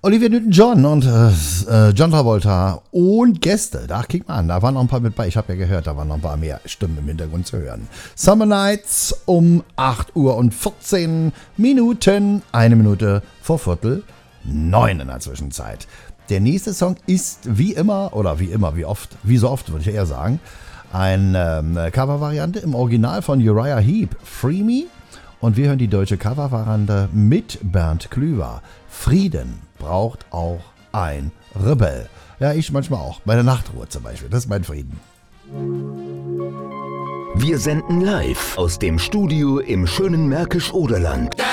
Olivia Newton-John und John Travolta und Gäste. Da kick mal an, da waren noch ein paar mit bei. Ich habe ja gehört, da waren noch ein paar mehr Stimmen im Hintergrund zu hören. Summer Nights um 8 Uhr und 14 Minuten. 1 Minute vor 8:45 in der Zwischenzeit. Der nächste Song ist wie so oft würde ich eher sagen, eine Covervariante im Original von Uriah Heep, Free Me. Und wir hören die deutsche Covervariante mit Bernd Klüver. Frieden braucht auch ein Rebell. Ja, ich manchmal auch. Bei der Nachtruhe zum Beispiel. Das ist mein Frieden. Wir senden live aus dem Studio im schönen Märkisch-Oderland.